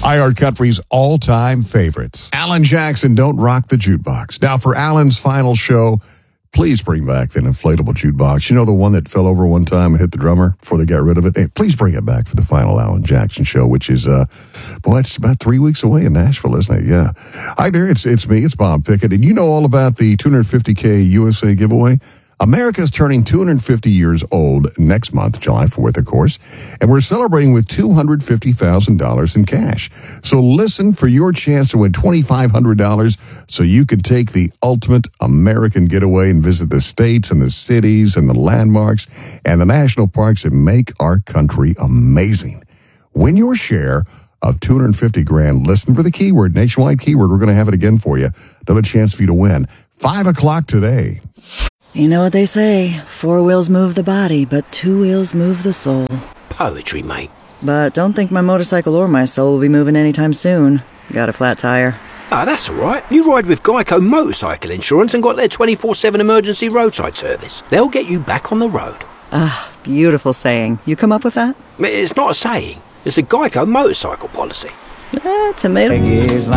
iHeart Country's all-time favorites. Alan Jackson, Don't Rock the Jukebox. Now, for Alan's final show, please bring back that inflatable jukebox. You know, the one that fell over one time and hit the drummer before they got rid of it? Hey, please bring it back for the final Alan Jackson show, which is, it's about 3 weeks away in Nashville, isn't it? Yeah. Hi there, it's me, it's Bob Pickett. And you know all about the $250K USA giveaway? America's turning 250 years old next month, July 4th, of course, and we're celebrating with $250,000 in cash. So listen for your chance to win $2,500 so you can take the ultimate American getaway and visit the states and the cities and the landmarks and the national parks that make our country amazing. Win your share of $250,000. Listen for the keyword, nationwide keyword. We're going to have it again for you. Another chance for you to win. 5 o'clock today. You know what they say, 4 wheels move the body, but 2 wheels move the soul. Poetry, mate. But don't think my motorcycle or my soul will be moving anytime soon. Got a flat tire. Ah, that's all right. You ride with Geico Motorcycle Insurance and got their 24/7 emergency roadside service. They'll get you back on the road. Ah, beautiful saying. You come up with that? It's not a saying. It's a Geico motorcycle policy. Tomato.